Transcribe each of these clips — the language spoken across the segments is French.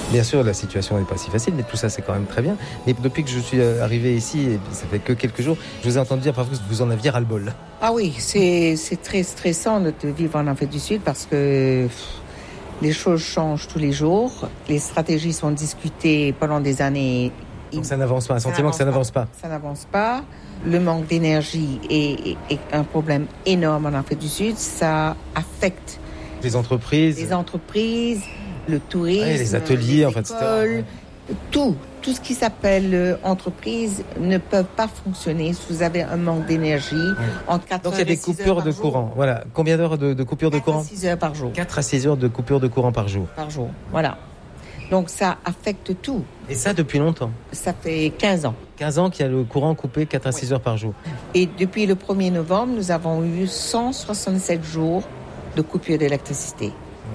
Bien sûr, la situation n'est pas si facile, mais tout ça, c'est quand même très bien. Mais depuis que je suis arrivé ici, et ça fait que quelques jours, je vous ai entendu dire parfois que vous en aviez ras-le-bol. Ah oui, c'est très stressant de vivre en Afrique du Sud parce que les choses changent tous les jours. Les stratégies sont discutées pendant des années. Donc ça n'avance pas, un sentiment que ça n'avance pas. Ça n'avance pas. Le manque d'énergie est un problème énorme en Afrique du Sud. Ça affecte les entreprises, le tourisme, les ateliers, les enfin, écoles, etc. Tout ce qui s'appelle entreprise ne peut pas fonctionner si vous avez un manque d'énergie entre 4 Donc heures il y a des et 6 heures coupures par de jour. courant. Voilà. Combien d'heures de coupures de courant ? 4 à 6 heures par jour. 4 à 6 heures de coupures de courant par jour. Par jour, voilà. Donc ça affecte tout. Et ça depuis longtemps ? Ça fait 15 ans. 15 ans qu'il y a le courant coupé 4 à 6 heures par jour. Et depuis le 1er novembre, nous avons eu 167 jours de coupure d'électricité.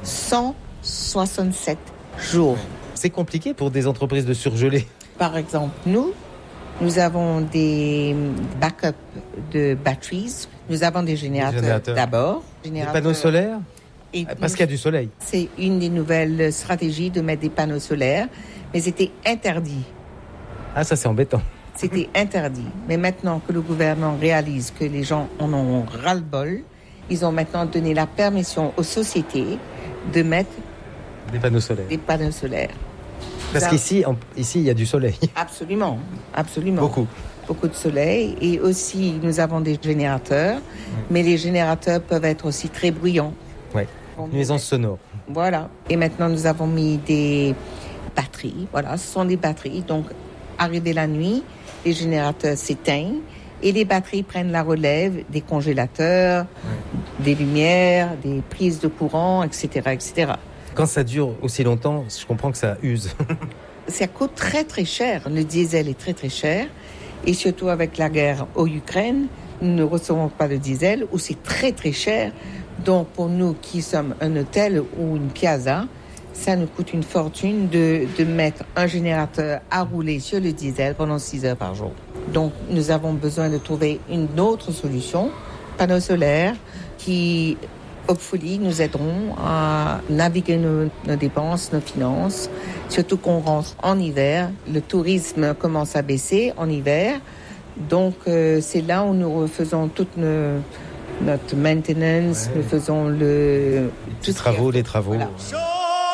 167 jours. C'est compliqué pour des entreprises de surgeler. Par exemple, nous avons des backups de batteries. Nous avons des générateurs d'abord. Des panneaux solaires ? Parce qu'il y a du soleil. C'est une des nouvelles stratégies de mettre des panneaux solaires, mais c'était interdit. Ah, ça c'est embêtant. C'était interdit. Mais maintenant que le gouvernement réalise que les gens en ont ras-le-bol, ils ont maintenant donné la permission aux sociétés de mettre des panneaux solaires. Parce qu'ici, il y a du soleil. Absolument. Beaucoup de soleil. Et aussi, nous avons des générateurs. Mais les générateurs peuvent être aussi très bruyants. Oui, nuisances sonores. Voilà. Et maintenant, nous avons mis des batteries. Voilà, ce sont des batteries. Donc, arrivé la nuit, les générateurs s'éteignent. Et les batteries prennent la relève des congélateurs, des lumières, des prises de courant, etc., etc. Quand ça dure aussi longtemps, je comprends que ça use. Ça coûte très très cher. Le diesel est très très cher. Et surtout avec la guerre en Ukraine, nous ne recevons pas de diesel où c'est très très cher. Donc pour nous qui sommes un hôtel ou une piazza, ça nous coûte une fortune de mettre un générateur à rouler sur le diesel pendant 6 heures par jour. Donc nous avons besoin de trouver une autre solution, panneaux solaires qui... hopefully, nous aideront à naviguer nos dépenses, nos finances, surtout qu'on rentre en hiver. Le tourisme commence à baisser en hiver. Donc, c'est là où nous faisons toute notre maintenance, nous faisons les travaux. Voilà.